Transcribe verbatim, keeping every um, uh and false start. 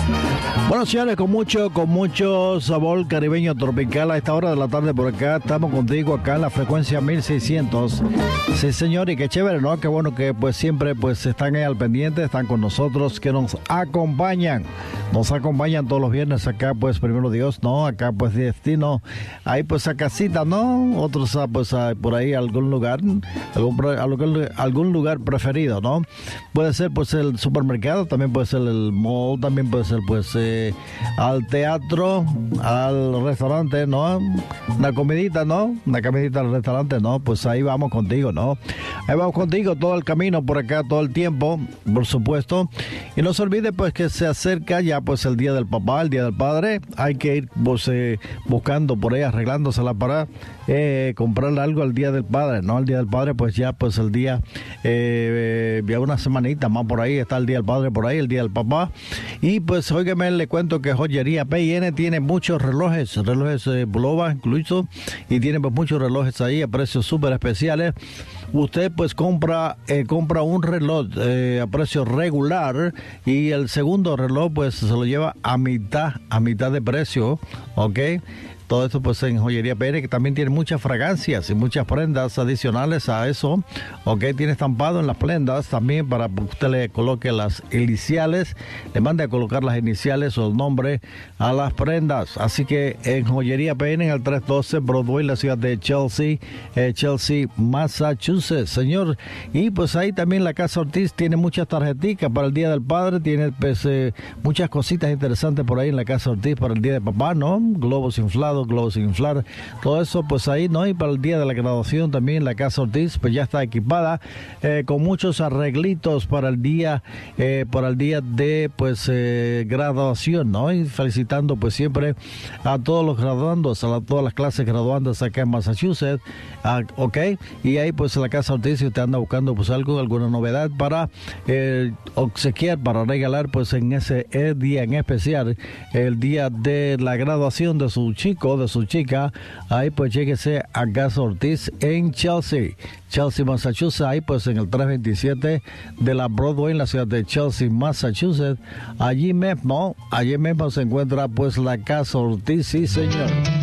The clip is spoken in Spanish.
Bueno, señores, con mucho, con mucho sabor caribeño tropical a esta hora de la tarde por acá, estamos contigo acá en la frecuencia mil seiscientos. Sí, señor, y qué chévere, ¿no? Qué bueno que pues siempre pues están ahí al pendiente, están con nosotros, que nos acompañan. Nos acompañan todos los viernes acá, pues, primero Dios, ¿no? Acá, pues, destino, ahí, pues, a casita, ¿no? Otros, pues, a, por ahí, algún lugar, algún, algún, algún lugar preferido, ¿no? Puede ser, pues, el supermercado, también puede ser el mall, también puede ser, pues, eh, al teatro, al restaurante, ¿no? Una comidita, ¿no? Una comidita al restaurante, ¿no? Pues, ahí vamos contigo, ¿no? Ahí vamos contigo todo el camino por acá, todo el tiempo, por supuesto. Y no se olvide, pues, que se acerca ya, pues, el día del papá, el día del padre. Hay que ir, pues, eh, buscando por ahí, arreglándosela para eh, comprarle algo al día del padre, ¿no? El día del padre, pues, ya, pues, el día, eh, ya una semanita más por ahí, está el día del padre por ahí, el día del papá. Y, pues, óigame, le cuento que Joyería P y N tiene muchos relojes, relojes eh, Bulova incluso, y tiene, pues, muchos relojes ahí a precios súper especiales. Usted, pues, compra eh, compra un reloj eh, a precio regular y el segundo reloj, pues, se lo lleva a mitad, a mitad de precio, ¿ok? Todo esto, pues, en Joyería P N, que también tiene muchas fragancias y muchas prendas adicionales a eso, ¿ok? Tiene estampado en las prendas también para que usted le coloque las iniciales, le mande a colocar las iniciales o el nombre a las prendas. Así que en Joyería P N, en el trescientos doce Broadway, la ciudad de Chelsea, eh, Chelsea, Massachusetts, señor. Y, pues, ahí también la Casa Ortiz tiene muchas tarjeticas para el Día del Padre, tiene, pues, eh, muchas cositas interesantes por ahí en la Casa Ortiz para el Día de Papá, ¿no? Globos inflados, globos sin inflar, todo eso, pues, ahí, ¿no? Y para el día de la graduación también la Casa Ortiz, pues, ya está equipada eh, con muchos arreglitos para el día, eh, para el día de, pues, eh, graduación, ¿no? Y felicitando, pues, siempre a todos los graduandos, a la, todas las clases graduandas acá en Massachusetts, uh, ¿ok? Y ahí, pues, la Casa Ortiz, si usted anda buscando, pues, algo, alguna novedad para eh, obsequiar, para regalar, pues, en ese eh, día en especial, el día de la graduación de su chico, de su chica, ahí, pues, lléguese a Casa Ortiz en Chelsea, Chelsea, Massachusetts, ahí, pues, en el trescientos veintisiete de la Broadway, en la ciudad de Chelsea, Massachusetts. Allí mismo, allí mismo se encuentra, pues, la Casa Ortiz, sí, señor.